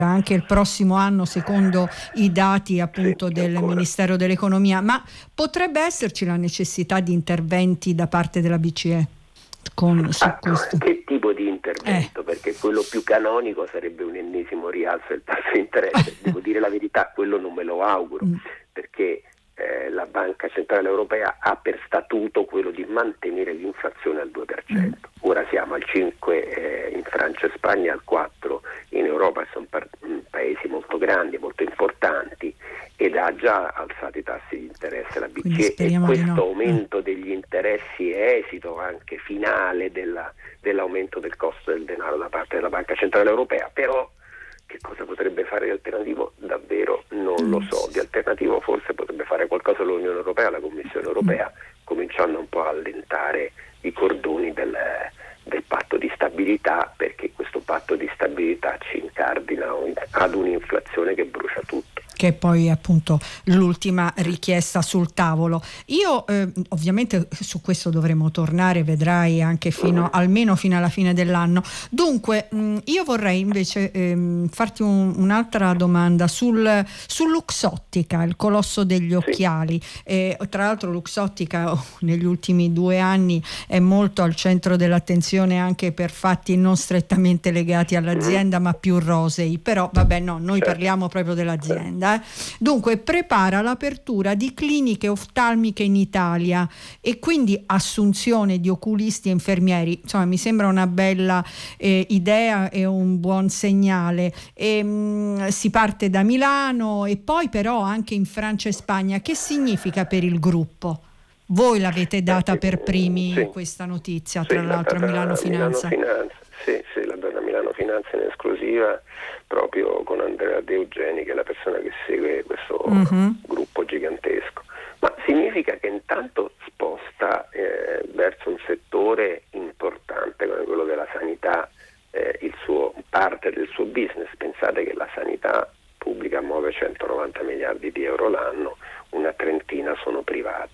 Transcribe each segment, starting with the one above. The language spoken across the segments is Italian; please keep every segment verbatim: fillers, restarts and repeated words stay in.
anche il prossimo anno secondo i dati appunto sì, del ancora. Ministero dell'Economia, ma potrebbe esserci la necessità di interventi da parte della B C E con, su Ah, questo? che tipo di intervento? Eh. Perché quello più canonico sarebbe un ennesimo rialzo del tasso di interesse. Devo dire la verità, quello non me lo auguro, Mm. perché eh, la Banca Centrale Europea ha per statuto quello di mantenere l'inflazione al due per cento. Mm. Ora siamo al cinque per cento eh, in Francia e Spagna, al quattro per cento in Europa, sono par- paesi molto grandi, molto importanti, ed ha già alzato i tassi di interesse la B C E, e questo no. aumento mm. degli interessi è esito anche finale della, dell'aumento del costo del denaro da parte della Banca Centrale Europea. Però che cosa potrebbe fare di alternativo? Davvero non lo so. Di alternativo forse potrebbe fare qualcosa l'Unione Europea, la Commissione Europea, cominciando un po' a allentare i cordoni del, del patto di stabilità, perché questo patto di stabilità ci incardina ad un'inflazione che brucia tutto, che è poi appunto l'ultima richiesta sul tavolo. Io eh, ovviamente su questo dovremo tornare, vedrai, anche fino almeno fino alla fine dell'anno. Dunque mh, io vorrei invece ehm, farti un, un'altra domanda sul, su Luxottica, il colosso degli occhiali. Sì. Eh, tra l'altro Luxottica oh, negli ultimi due anni è molto al centro dell'attenzione anche per fatti non strettamente legati all'azienda, ma più rosei. Però vabbè, no, noi certo. parliamo proprio dell'azienda. Dunque prepara l'apertura di cliniche oftalmiche in Italia e quindi assunzione di oculisti e infermieri. Insomma, mi sembra una bella eh, idea e un buon segnale. E, mh, si parte da Milano e poi però anche in Francia e Spagna. Che significa per il gruppo? Voi l'avete data per primi sì. questa notizia, tra sì, l'altro a Milano Finanza. Milano Finanza. Sì, sì, l'ha data Milano Finanza in esclusiva, proprio con Andrea De Eugeni, che è la persona che segue questo uh-huh. gruppo gigantesco. Ma significa che intanto sposta eh, verso un settore importante come quello della sanità eh, il suo, parte del suo business. Pensate che la sanità pubblica muove centonovanta miliardi di euro l'anno, una trentina sono privati,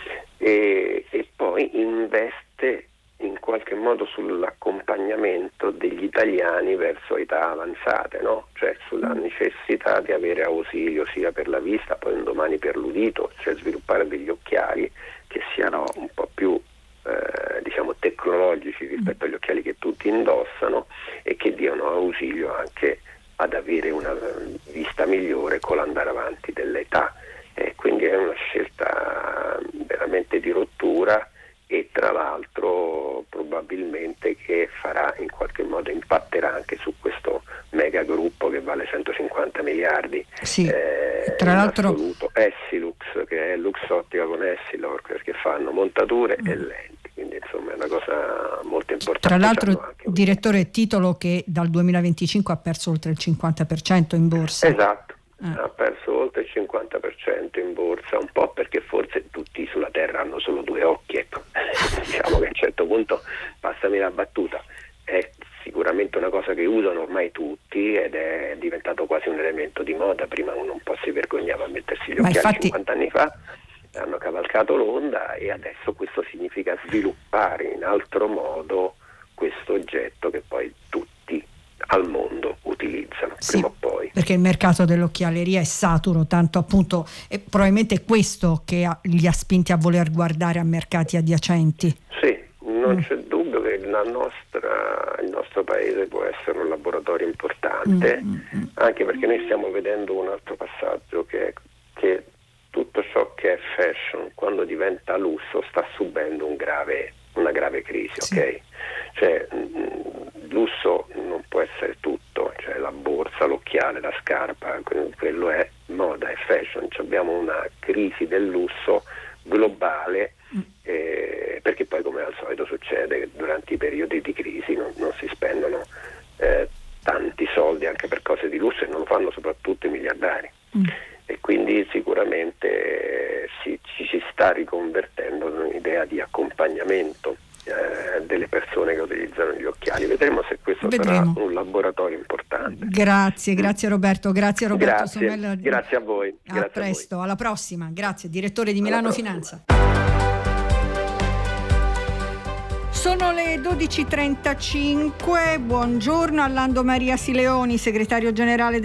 e, e poi investe in qualche modo sull'accompagnamento degli italiani verso età avanzate, no? Cioè sulla necessità di avere ausilio sia per la vista, poi un domani per l'udito, cioè sviluppare degli occhiali che siano un po' più eh, diciamo tecnologici rispetto agli occhiali che tutti indossano e che diano ausilio anche ad avere una vista migliore con l'andare avanti dell'età. Eh, quindi è una scelta veramente di rottura, e tra l'altro probabilmente che farà in qualche modo, impatterà anche su questo mega gruppo che vale centocinquanta miliardi. Sì, eh, tra l'altro assoluto. Essilux, che è Luxottica con Essilor, perché fanno montature mm. e lenti, quindi insomma è una cosa molto importante. Tra l'altro, direttore, titolo che dal duemilaventicinque ha perso oltre il cinquanta per cento in borsa. Esatto. Ha perso oltre il cinquanta per cento in borsa, un po' perché forse tutti sulla terra hanno solo due occhi, ecco. Diciamo che a un certo punto, passami la battuta, è sicuramente una cosa che usano ormai tutti ed è diventato quasi un elemento di moda. Prima uno un po' si vergognava a mettersi gli occhiali, infatti cinquanta anni fa hanno cavalcato l'onda, e adesso questo significa sviluppare in altro modo questo oggetto che poi tutti al mondo utilizzano, sì, prima o poi. Perché il mercato dell'occhialeria è saturo, tanto appunto è probabilmente questo che ha, li ha spinti a voler guardare a mercati adiacenti. Sì, non mm. c'è dubbio che la nostra, il nostro paese può essere un laboratorio importante, mm, mm, anche perché noi stiamo vedendo un altro passaggio, che è che tutto ciò che è fashion, quando diventa lusso, sta subendo un grave, una grave crisi, sì. ok? Cioè, mh, lusso non può essere tutto, cioè la borsa, l'occhiale, la scarpa, quello è moda, è fashion. Cioè, abbiamo una crisi del lusso globale, eh, perché poi, come al solito succede, che durante i periodi di crisi non, non si spendono eh, tanti soldi anche per cose di lusso, e non lo fanno soprattutto i miliardari. Mm. E quindi sicuramente si, ci si sta riconvertendo in un'idea di accompagnamento eh, delle persone che utilizzano gli occhiali. Vedremo se questo Vedremo. sarà un laboratorio importante. Grazie, grazie Roberto, grazie Roberto grazie, Somella. Grazie a voi. A grazie presto, a voi. Alla prossima. Grazie, direttore di Milano Finanza. Sono le dodici e trentacinque, buongiorno a Lando Maria Sileoni, segretario generale